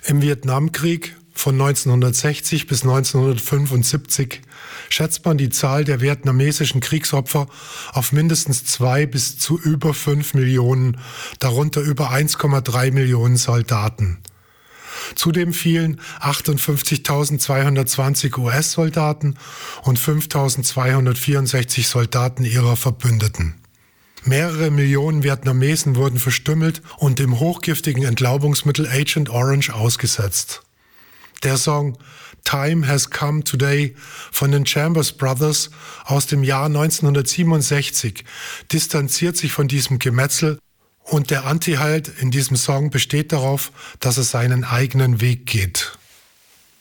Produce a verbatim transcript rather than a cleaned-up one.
Im Vietnamkrieg von neunzehnhundertsechzig bis neunzehnhundertfünfundsiebzig schätzt man die Zahl der vietnamesischen Kriegsopfer auf mindestens zwei bis zu über fünf Millionen, darunter über eins Komma drei Millionen Soldaten. Zudem fielen achtundfünfzigtausendzweihundertzwanzig U S-Soldaten und fünftausendzweihundertvierundsechzig Soldaten ihrer Verbündeten. Mehrere Millionen Vietnamesen wurden verstümmelt und dem hochgiftigen Entlaubungsmittel Agent Orange ausgesetzt. Der Song Time Has Come Today von den Chambers Brothers aus dem Jahr neunzehnhundertsiebenundsechzig distanziert sich von diesem Gemetzel und der Antiheld in diesem Song besteht darauf, dass er seinen eigenen Weg geht.